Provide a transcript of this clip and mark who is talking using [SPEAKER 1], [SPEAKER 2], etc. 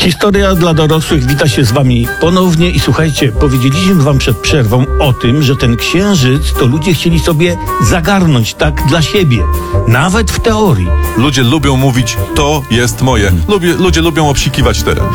[SPEAKER 1] Historia dla dorosłych wita się z wami ponownie i słuchajcie, powiedzieliśmy wam przed przerwą o tym, że ten księżyc to ludzie chcieli sobie zagarnąć tak dla siebie. Nawet w teorii.
[SPEAKER 2] Ludzie lubią mówić, to jest moje. Ludzie lubią obsikiwać te